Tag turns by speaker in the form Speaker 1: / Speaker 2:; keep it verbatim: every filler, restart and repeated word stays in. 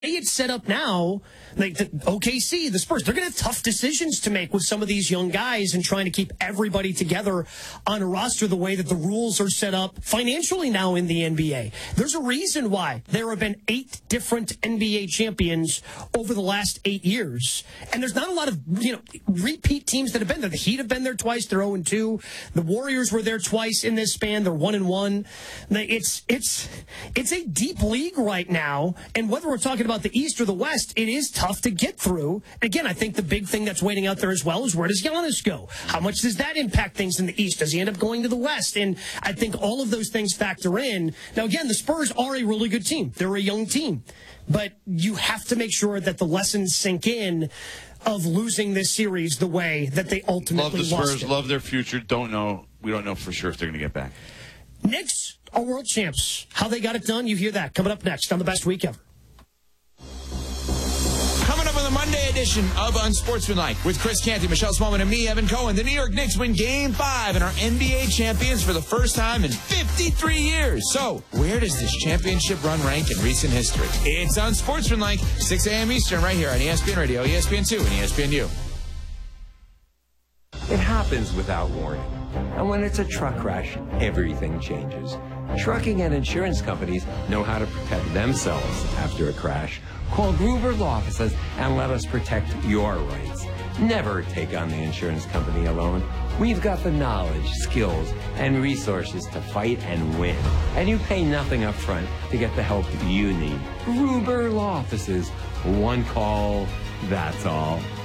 Speaker 1: It's set up now, like the O K C, the Spurs, they're going to have tough decisions to make with some of these young guys and trying to keep everybody together on a roster the way that the rules are set up financially now in the N B A. There's a reason why there have been eight different N B A champions over the last eight years. And there's not a lot of, you know, repeat teams that have been there. The Heat have been there twice. They're oh and two. The Warriors were there twice in this span. They're one and one. It's, it's, it's a deep league right now. And whether we're talking about about the East or the West, it is tough to get through. Again, I think the big thing that's waiting out there as well is where does Giannis go? How much does that impact things in the East? Does he end up going to the West? And I think all of those things factor in. Now, again, the Spurs are a really good team. They're a young team. But you have to make sure that the lessons sink in of losing this series the way that they ultimately
Speaker 2: love the Spurs,
Speaker 1: lost it.
Speaker 2: Love their future. Don't know. We don't know for sure if they're going to get back.
Speaker 1: Knicks are world champs. How they got it done, you hear that. Coming up next on the Best Week Ever.
Speaker 3: Coming up on the Monday edition of Unsportsmanlike with Chris Canty, Michelle Smallman, and me, Evan Cohen. The New York Knicks win Game five and are N B A champions for the first time in fifty-three years. So, where does this championship run rank in recent history? It's Unsportsmanlike, six a.m. Eastern, right here on E S P N Radio, E S P N two, and E S P N U.
Speaker 4: It happens without warning. And when it's a truck crash, everything changes. Trucking and insurance companies know how to protect themselves after a crash. Call Gruber Law Offices and let us protect your rights. Never take on the insurance company alone. We've got the knowledge, skills, and resources to fight and win. And you pay nothing up front to get the help you need. Gruber Law Offices. One call, that's all.